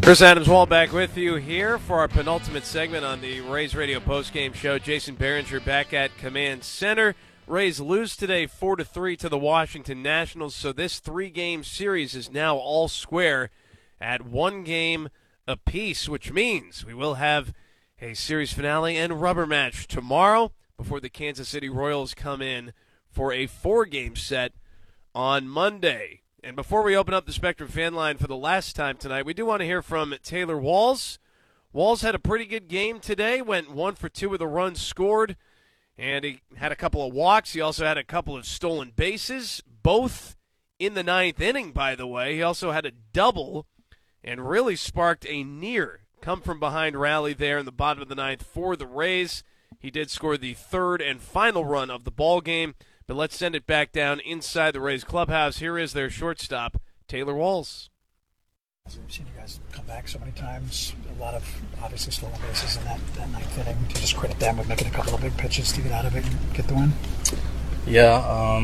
Chris Adams-Wall back with you here for our penultimate segment on the Rays Radio postgame show. Jason Behringer back at Command Center. Rays lose today 4-3 to the Washington Nationals, so this three-game series is now all square at one game apiece, which means we will have a series finale and rubber match tomorrow before the Kansas City Royals come in for a four-game set on Monday. And before we open up the Spectrum fan line for the last time tonight, we do want to hear from Taylor Walls. Walls had a pretty good game today, went 1 for 2 with a run scored, and he had a couple of walks. He also had a couple of stolen bases, both in the ninth inning, by the way. He also had a double and really sparked a near come-from-behind rally there in the bottom of the ninth for the Rays. He did score the third and final run of the ball game. But let's send it back down inside the Rays clubhouse. Here is their shortstop, Taylor Walls. We've seen you guys come back so many times. A lot of, obviously, stolen bases in that ninth inning. To just credit them with making a couple of big pitches to get out of it and get the win. Yeah,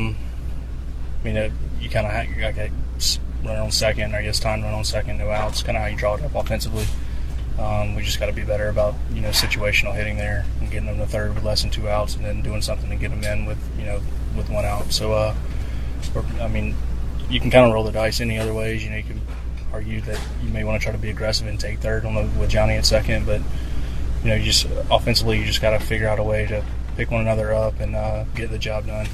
you kind of get run on second, or yes, time run on second, no outs. Kind of how you draw it up offensively. We just got to be better about situational hitting there and getting them to third with less than two outs, and then doing something to get them in with one out. So, you can kind of roll the dice any other ways. You can argue that you may want to try to be aggressive and take third with Johnny at second, but you just offensively you just got to figure out a way to pick one another up and get the job done.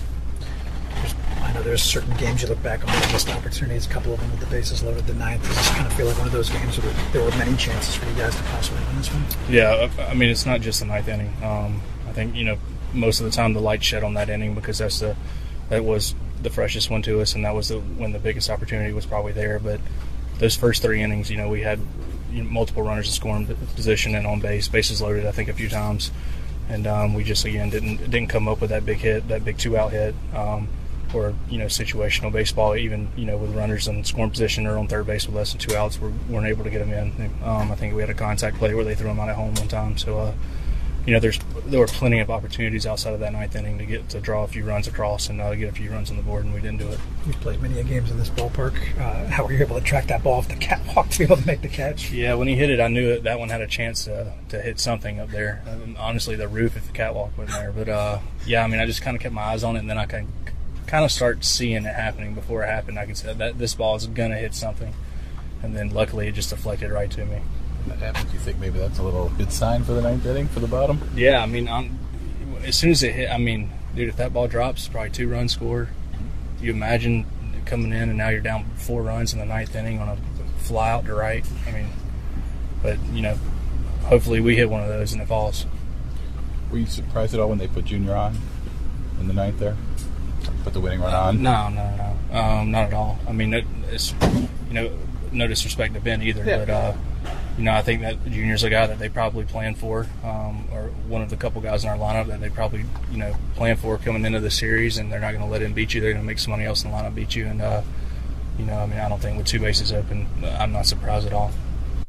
I know there's certain games you look back on the missed opportunities, a couple of them with the bases loaded. The ninth, does this kind of feel like one of those games where there were many chances for you guys to possibly win this one? Yeah, it's not just the ninth inning. I think most of the time the light shed on that inning because that was the freshest one to us, and that was when the biggest opportunity was probably there. But those first three innings, we had multiple runners in scoring position and on base, bases loaded, I think a few times, and we just again didn't come up with that big hit, that big two-out hit. Or situational baseball, even with runners in scoring position or on third base with less than two outs, we weren't able to get them in. I think we had a contact play where they threw them out at home one time. So, there were plenty of opportunities outside of that ninth inning to draw a few runs across and get a few runs on the board, and we didn't do it. You've played many games in this ballpark. How were you able to track that ball off the catwalk to be able to make the catch? Yeah, when he hit it, I knew that one had a chance to hit something up there. Honestly, the roof if the catwalk wasn't there. But I just kind of kept my eyes on it, and then I kind of start seeing it happening before it happened. I can say that this ball is going to hit something, and then luckily it just deflected right to me. Do you think maybe that's a little good sign for the ninth inning for the bottom? Yeah, as soon as it hit, dude, if that ball drops, probably 2 runs scored. You imagine coming in and now you're down 4 runs in the ninth inning on a fly out to right. But hopefully we hit one of those and it falls. Were you surprised at all when they put Junior on in the ninth there? Put the winning run on? No, not at all. It's no disrespect to Ben either, yeah. But I think that Junior's a guy that they probably plan for, or one of the couple guys in our lineup that they probably plan for coming into the series, and they're not going to let him beat you. They're going to make somebody else in the lineup beat you, and I don't think with 2 bases open, I'm not surprised at all.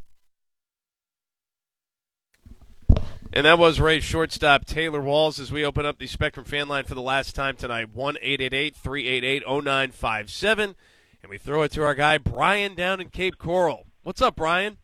And that was Rays shortstop Taylor Walls as we open up the Spectrum fan line for the last time tonight, 1-888-388-0957. And we throw it to our guy Brian down in Cape Coral. What's up, Brian?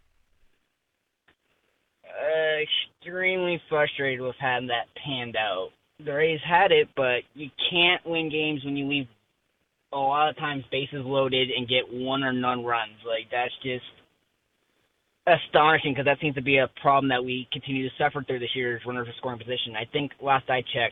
Extremely frustrated with having that panned out. The Rays had it, but you can't win games when you leave a lot of times bases loaded and get 1 or none runs. That's just astonishing because that seems to be a problem that we continue to suffer through this year is runners in scoring position. I think last I checked,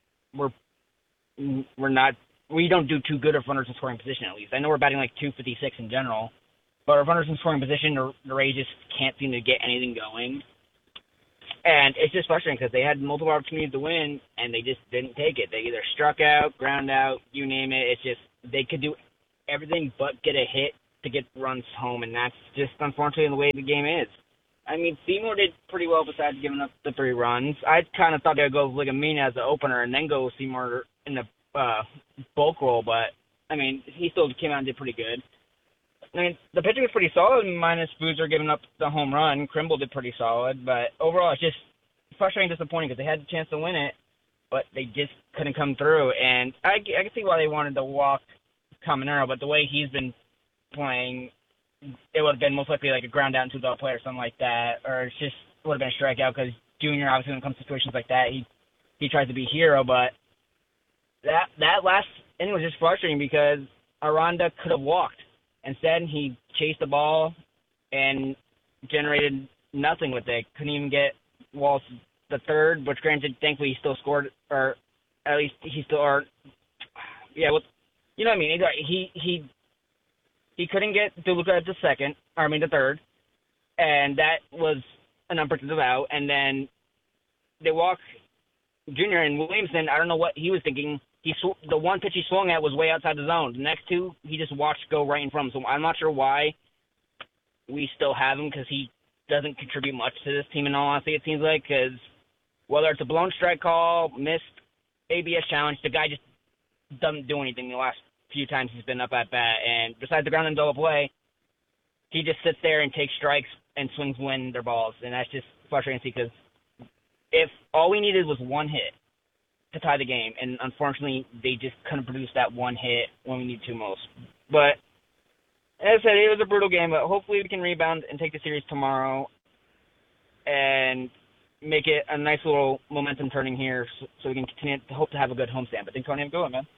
we don't do too good of runners in scoring position at least. I know we're batting like .256 in general, but our runners in scoring position, the Rays just can't seem to get anything going. And it's just frustrating because they had multiple opportunities to win and they just didn't take it. They either struck out, ground out, you name it. It's just they could do everything but get a hit to get runs home, and that's just unfortunately the way the game is. Seymour did pretty well besides giving up the 3 runs. I kind of thought they would go with Ligamina as the opener and then go with Seymour in the bulk role, but, he still came out and did pretty good. The pitching was pretty solid, minus Boozer giving up the home run. Krimble did pretty solid, but overall it's just frustrating and disappointing because they had the chance to win it, but they just couldn't come through. And I can see why they wanted to walk Caminero, but the way he's been playing, it would have been most likely like a ground out into the play or something like that, or it's just would have been a strikeout because Junior, obviously, when it comes to situations like that, he tries to be hero. But that last inning was just frustrating because Aranda could have walked. Instead, he chased the ball and generated nothing with it. Couldn't even get Walsh the third, which granted, thankfully, he still scored, or at least he still, or yeah, well, you know what I mean. He couldn't get DeLuca at the third, and that was an unprotected out. And then they walk Junior and Williamson. I don't know what he was thinking. The one pitch he swung at was way outside the zone. The next two, he just watched go right in front of him. So I'm not sure why we still have him because he doesn't contribute much to this team, in all honesty, it seems like. Because whether it's a blown strike call, missed ABS challenge, the guy just doesn't do anything the last few times he's been up at bat. And besides the ground and double play, he just sits there and takes strikes and swings when their balls. And that's just frustrating to see because if all we needed was one hit to tie the game, and unfortunately they just couldn't produce that one hit when we need to most. But as I said, it was a brutal game, but hopefully we can rebound and take the series tomorrow and make it a nice little momentum turning here so we can continue to hope to have a good homestand. But thanks, Tony. I'm going, man.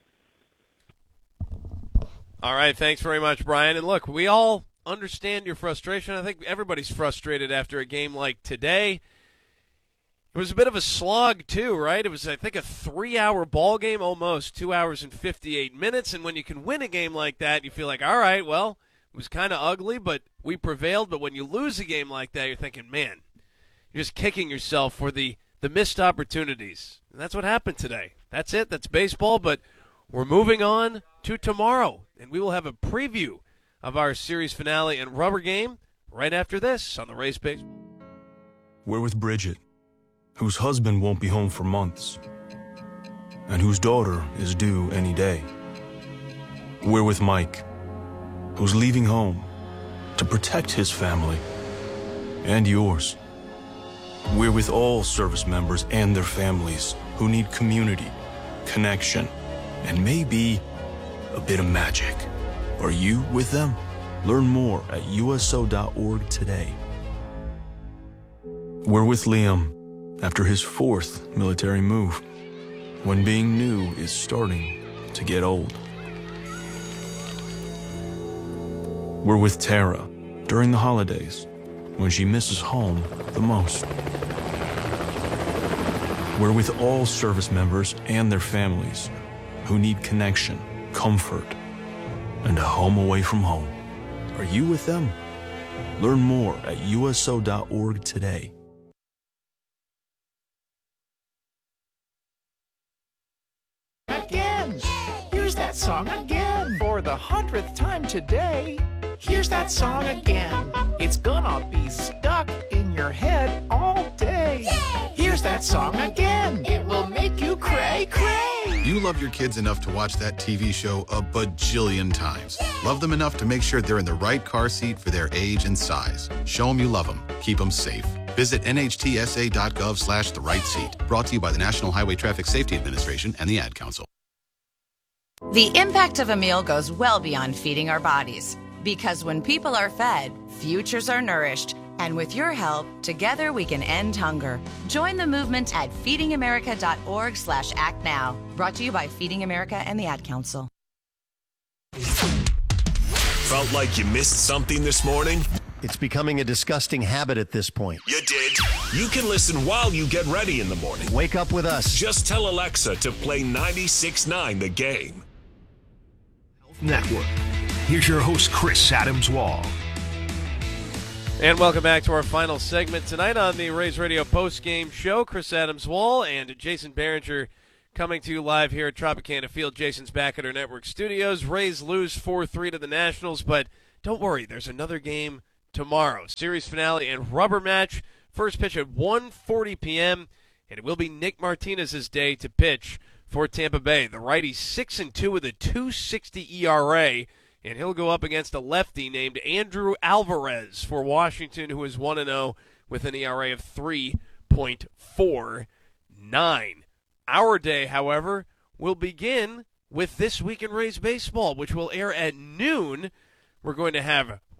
All right, thanks very much, Brian. And look, we all understand your frustration. I think everybody's frustrated after a game like today. It was a bit of a slog, too, right? It was, I think, a 3-hour ball game, almost 2 hours and 58 minutes. And when you can win a game like that, you feel like, all right, well, it was kind of ugly, but we prevailed. But when you lose a game like that, you're thinking, man, you're just kicking yourself for the missed opportunities. And that's what happened today. That's it. That's baseball. But we're moving on to tomorrow, and we will have a preview of our series finale and rubber game right after this on the Rays Baseball. We're with Bridget, whose husband won't be home for months, and whose daughter is due any day. We're with Mike, who's leaving home to protect his family and yours. We're with all service members and their families who need community, connection, and maybe a bit of magic. Are you with them? Learn more at USO.org today. We're with Liam after his 4th military move, when being new is starting to get old. We're with Tara during the holidays, when she misses home the most. We're with all service members and their families who need connection, comfort, and a home away from home. Are you with them? Learn more at USO.org today. Again! Here's that song again! For the 100th time today, here's that song again. It's gonna be stuck in your head all day. Yay! Here's that song again. It will make you cray cray. You love your kids enough to watch that TV show a bajillion times. Yay! Love them enough to make sure they're in the right car seat for their age and size. Show them you love them. Keep them safe. Visit nhtsa.gov/the right seat. Brought to you by the National Highway Traffic Safety Administration and the Ad Council. The impact of a meal goes well beyond feeding our bodies. Because when people are fed, futures are nourished. And with your help, together we can end hunger. Join the movement at feedingamerica.org/act now. Brought to you by Feeding America and the Ad Council. Felt like you missed something this morning? It's becoming a disgusting habit at this point. You did. You can listen while you get ready in the morning. Wake up with us. Just tell Alexa to play 96.9 The Game. Network. Here's your host, Chris Adams-Wall. And welcome back to our final segment tonight on the Rays Radio post-game show. Chris Adams-Wall and Jason Behringer coming to you live here at Tropicana Field. Jason's back at our network studios. Rays lose 4-3 to the Nationals, but don't worry, there's another game tomorrow. Series finale and rubber match. First pitch at 1:40 p.m., and it will be Nick Martinez's day to pitch for Tampa Bay. The righty 6-2 with a 2.60 ERA, and he'll go up against a lefty named Andrew Alvarez for Washington, who is 1-0 with an ERA of 3.49. Our day, however, will begin with This Week in Rays Baseball, which will air at noon. We're going to have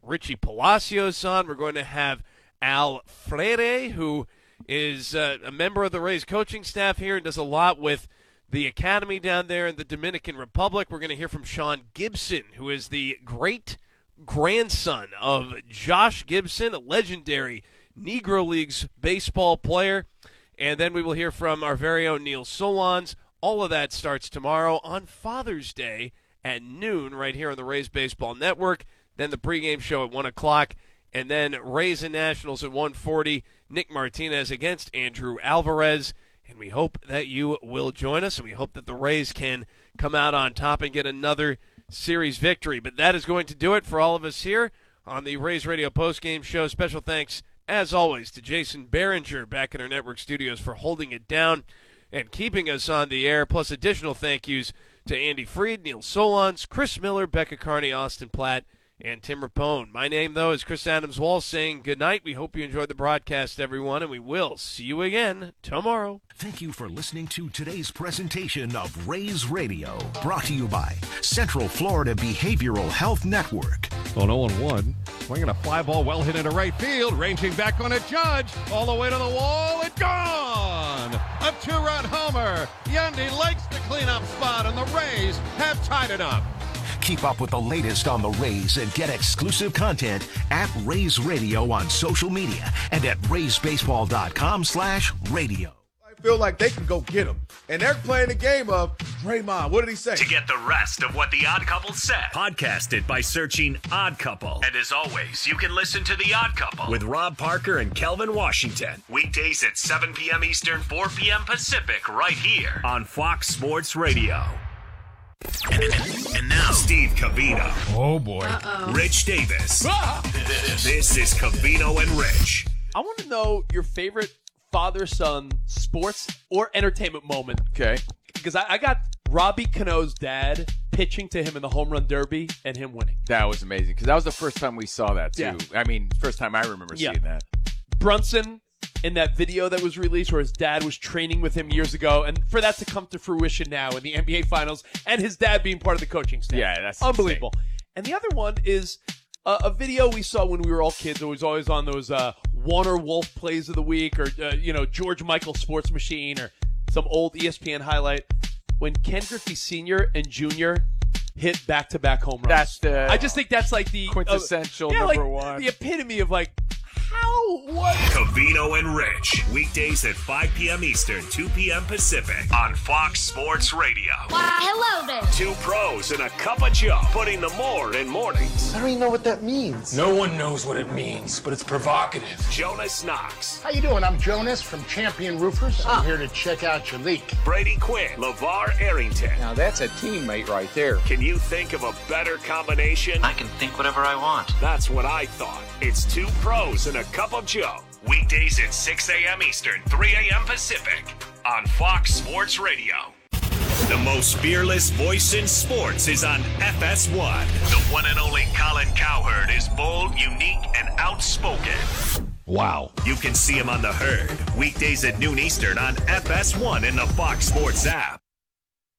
Richie Palacios on. We're going to have Al Freire, who is a member of the Rays coaching staff here and does a lot with the academy down there in the Dominican Republic. We're going to hear from Sean Gibson, who is the great-grandson of Josh Gibson, a legendary Negro Leagues baseball player. And then we will hear from our very own Neil Solondz. All of that starts tomorrow on Father's Day at noon right here on the Rays Baseball Network. Then the pregame show at 1 o'clock. And then Rays and Nationals at 1:40. Nick Martinez against Andrew Alvarez. And we hope that you will join us, and we hope that the Rays can come out on top and get another series victory. But that is going to do it for all of us here on the Rays Radio postgame show. Special thanks, as always, to Jason Behringer back in our network studios for holding it down and keeping us on the air, plus additional thank yous to Andy Freed, Neil Solondz, Chris Miller, Becca Carney, Austin Platt, and Tim Rapone. My name, though, is Chris Adams-Wall saying good night. We hope you enjoyed the broadcast, everyone, and we will see you again tomorrow. Thank you for listening to today's presentation of Rays Radio, brought to you by Central Florida Behavioral Health Network. On 0-1, swinging a fly ball well hit into right field, ranging back on a Judge, all the way to the wall, and gone! A two-run homer. Yandy likes the cleanup spot, and the Rays have tied it up. Keep up with the latest on the Rays and get exclusive content at Rays Radio on social media and at RaysBaseball.com/radio. I feel like they can go get him. And they're playing the game of Draymond. What did he say? To get the rest of what The Odd Couple said, podcast it by searching Odd Couple. And as always, you can listen to The Odd Couple with Rob Parker and Kelvin Washington. Weekdays at 7 p.m. Eastern, 4 p.m. Pacific, right here on Fox Sports Radio. And now, Steve Covino. Oh, boy. Rich Davis. This is Covino and Rich. I want to know your favorite father-son sports or entertainment moment. Okay. Because I got Robbie Cano's dad pitching to him in the home run derby and him winning. That was amazing because that was the first time we saw that, too. Yeah. I mean, first time I remember seeing that. Brunson in that video that was released where his dad was training with him years ago, and for that to come to fruition now in the NBA Finals and his dad being part of the coaching staff. Yeah, that's unbelievable. Insane. And the other one is a video we saw when we were all kids. It was always on those Warner Wolf Plays of the Week or, George Michael Sports Machine or some old ESPN highlight when Ken Griffey Sr. and Jr. hit back-to-back home runs. I just think that's like the quintessential number one. The epitome of like, how? What? Covino and Rich. Weekdays at 5 p.m. Eastern, 2 p.m. Pacific on Fox Sports Radio. Hello there. Two pros and a cup of Joe, putting the more in mornings. I don't even know what that means. No one knows what it means, but it's provocative. Jonas Knox. How you doing? I'm Jonas from Champion Roofers. I'm here to check out your leak. Brady Quinn. LeVar Arrington. Now that's a teammate right there. Can you think of a better combination? I can think whatever I want. That's what I thought. It's two pros and a cup of Joe. Weekdays at 6 a.m. Eastern, 3 a.m. Pacific on Fox Sports Radio. The most fearless voice in sports is on FS1. The one and only Colin Cowherd is bold, unique, and outspoken. Wow. You can see him on The Herd. Weekdays at noon Eastern on FS1 in the Fox Sports app.